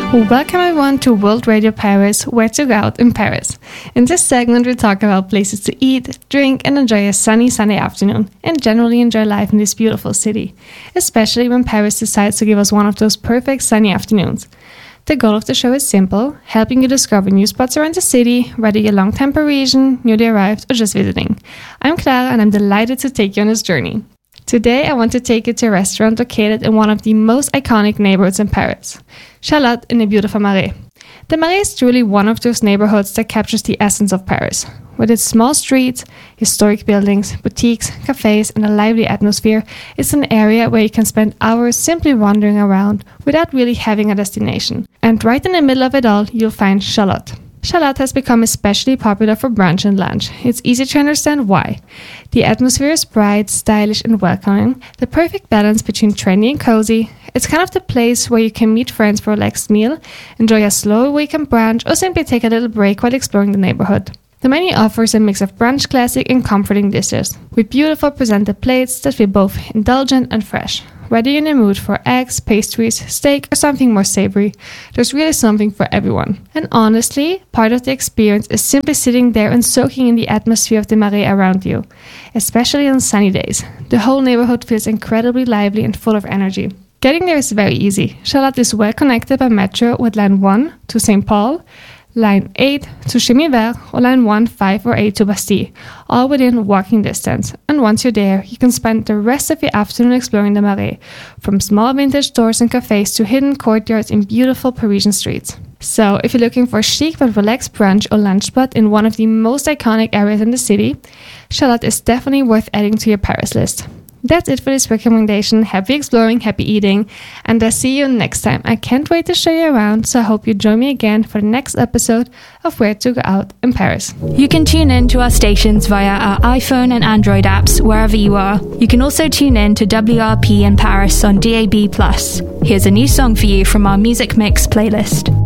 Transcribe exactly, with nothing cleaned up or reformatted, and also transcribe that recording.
Welcome everyone to World Radio Paris, where to go out in Paris. In this segment we talk about places to eat, drink and enjoy a sunny Sunday afternoon, and generally enjoy life in this beautiful city, especially when Paris decides to give us one of those perfect sunny afternoons. The goal of the show is simple, helping you discover new spots around the city, whether you're long-time Parisian, newly arrived or just visiting. I'm Clara and I'm delighted to take you on this journey. Today I want to take you to a restaurant located in one of the most iconic neighborhoods in Paris, Charlotte in the beautiful Marais. The Marais is truly one of those neighborhoods that captures the essence of Paris. With its small streets, historic buildings, boutiques, cafes and a lively atmosphere, it's an area where you can spend hours simply wandering around without really having a destination. And right in the middle of it all, you'll find Charlotte. Charlotte has become especially popular for brunch and lunch. It's easy to understand why. The atmosphere is bright, stylish and welcoming, the perfect balance between trendy and cozy. It's kind of the place where you can meet friends for a relaxed meal, enjoy a slow weekend brunch or simply take a little break while exploring the neighborhood. The menu offers a mix of brunch classic and comforting dishes, with beautiful presented plates that feel both indulgent and fresh. Whether you're in the mood for eggs, pastries, steak, or something more savory, there's really something for everyone. And honestly, part of the experience is simply sitting there and soaking in the atmosphere of the Marais around you. Especially on sunny days, the whole neighborhood feels incredibly lively and full of energy. Getting there is very easy. Charlotte is well connected by metro with line one to Saint Paul, line eight to Chemin Vert, or line one, five or eight to Bastille, all within walking distance. And once you're there, you can spend the rest of your afternoon exploring the Marais, from small vintage stores and cafes to hidden courtyards in beautiful Parisian streets. So, if you're looking for a chic but relaxed brunch or lunch spot in one of the most iconic areas in the city, Charlotte is definitely worth adding to your Paris list. That's it for this recommendation. Happy exploring, happy eating, and I'll see you next time. I can't wait to show you around, so I hope you join me again for the next episode of Where to Go Out in Paris. You can tune in to our stations via our iPhone and Android apps wherever you are. You can also tune in to W R P in Paris on D A B plus. Here's a new song for you from our Music Mix playlist.